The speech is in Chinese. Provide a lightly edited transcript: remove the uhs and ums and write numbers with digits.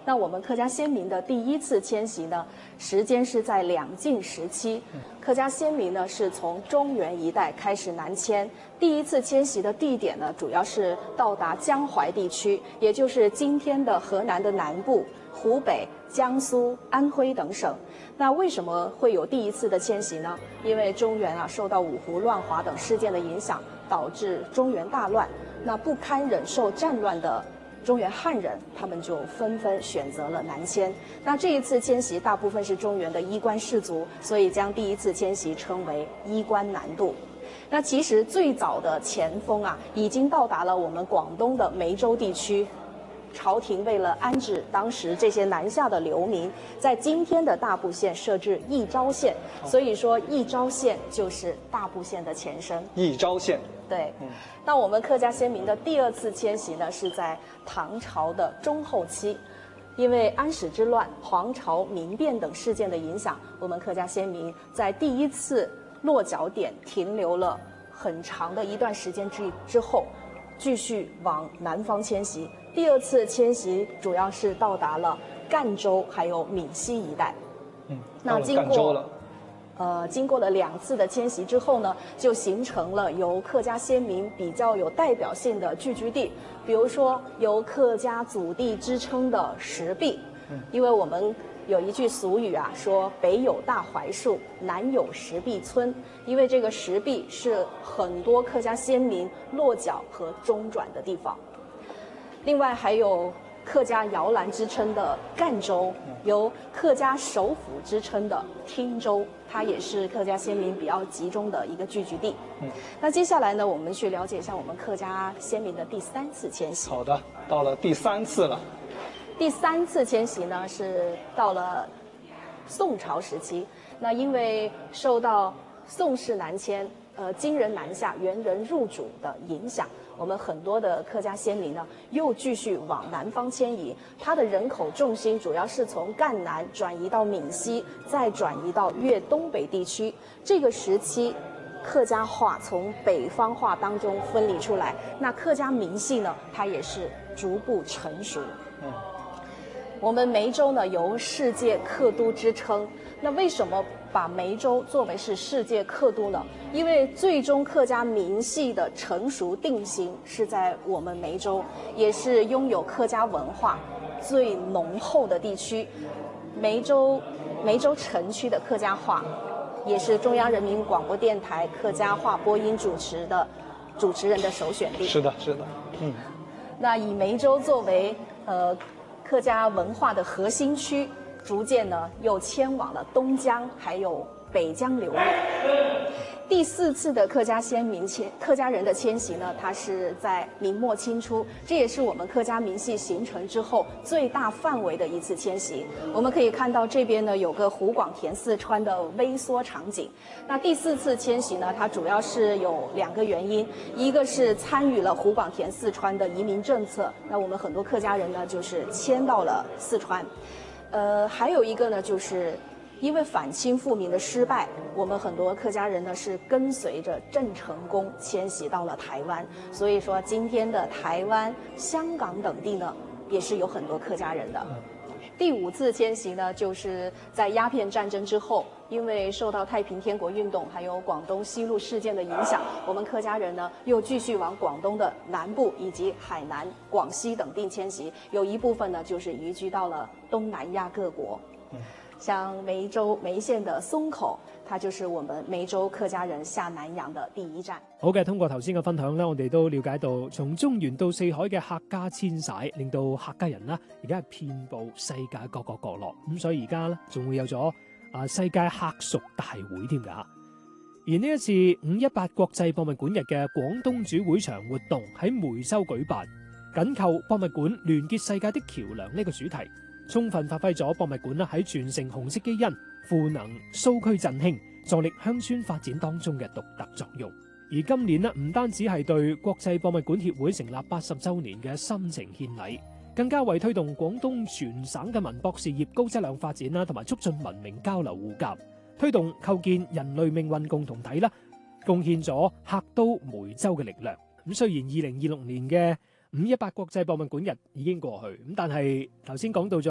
那我们客家先民的第一次迁徙呢，时间是在两晋时期。客家先民呢是从中原一带开始南迁，第一次迁徙的地点呢，主要是到达江淮地区，也就是今天的河南的南部、湖北、江苏、安徽等省。那为什么会有第一次的迁徙呢？因为中原受到五胡乱华等事件的影响，导致中原大乱。那不堪忍受战乱的中原汉人，他们就纷纷选择了南迁。那这一次迁徙大部分是中原的衣冠士族，所以将第一次迁徙称为衣冠南渡。那其实最早的前锋已经到达了我们广东的梅州地区。朝廷为了安置当时这些南下的流民，在今天的大埔县设置义昭县，所以说义昭县就是大埔县的前身。 义昭县。 对，那我们客家先民的第二次迁徙呢，是在唐朝的中后期，因为安史之乱、黄巢民变等事件的影响，我们客家先民在第一次落脚点停留了很长的一段时间之后，继续往南方迁徙。第二次迁徙主要是到达了赣州还有闽西一带。那经过了2次的迁徙之后呢，就形成了由客家先民比较有代表性的聚居地，比如说由客家祖地之称的石壁。因为我们有一句俗语说北有大槐树，南有石壁村，因为这个石壁是很多客家先民落脚和中转的地方。另外还有客家摇篮之称的赣州，由客家首府之称的汀州，它也是客家先民比较集中的一个聚居地。那接下来呢，我们去了解一下我们客家先民的第3次迁徙。 好的，到了第3次了。 第3次迁徙呢，是到了宋朝时期。那因为受到宋氏南迁、金人南下、元人入主的影响，我们很多的客家先民呢，又继续往南方迁移。它的人口重心主要是从赣南转移到闽西，再转移到粤东北地区。这个时期，客家话从北方话当中分离出来，那客家民系呢，它也是逐步成熟。我们梅州呢有世界客都之称，那为什么把梅州作为是世界客都呢？因为最终客家民系的成熟定型是在我们梅州，也是拥有客家文化最浓厚的地区。梅州城区的客家话，也是中央人民广播电台客家话播音主持人的首选地。 是的。 那以梅州作为客家文化的核心区，逐渐呢又迁往了东江还有北江流域。第4次的客家人的迁徙呢，它是在明末清初，这也是我们客家民系形成之后最大范围的一次迁徙。我们可以看到这边呢有个湖广填四川的微缩场景。那第4次迁徙呢，它主要是有2个原因，一个是参与了湖广填四川的移民政策，那我们很多客家人呢就是迁到了四川。还有一个呢就是因为反清复明的失败，我们很多客家人呢是跟随着郑成功迁徙到了台湾，所以说今天的台湾、香港等地呢也是有很多客家人的。第5次迁徙呢，就是在鸦片战争之后，因为受到太平天国运动还有广东西路事件的影响，我们客家人呢又继续往广东的南部以及海南、广西等地迁徙，有一部分呢就是移居到了东南亚各国。像梅县的松口，它就是我們梅州客家人下南洋的第一站。 好嘅，通過頭先嘅分享咧，我哋都了解到，從中原到四海嘅客家遷徙，令到客家人啦，而家係遍佈世界各個角落。咁所以而家咧，仲會有咗世界客屬大會添㗎。而呢一次518國際博物館日嘅廣東主會場活動喺梅州舉辦，緊扣博物館聯結世界的橋梁呢個主題，充分發揮咗博物館喺傳承紅色基因、賦能蘇區振興、助力鄉村發展當中嘅獨特作用。而今年唔單止係對國際博物館協會成立80週年嘅深情獻禮，更加為推動廣東全省嘅文博事業高質量發展啦，同埋促進文明交流互鑑，推動構建人類命運共同體啦，貢獻咗客都梅州嘅力量。咁雖然2026年嘅518國際博物館日已經過去，咁但係頭先講到咗